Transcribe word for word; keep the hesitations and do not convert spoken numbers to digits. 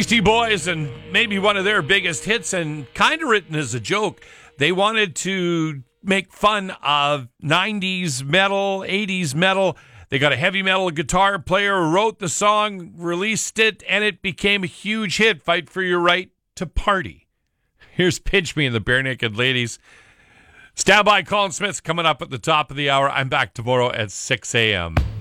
Beastie Boys, and maybe one of their biggest hits, and kind of written as a joke. They wanted to make fun of nineties metal, eighties metal. They got a heavy metal guitar player who wrote the song, released it, and it became a huge hit. Fight for Your Right to Party. Here's Pinch Me and the Bare Naked Ladies. Stand by, Colin Smith's coming up at the top of the hour. I'm back tomorrow at six a.m.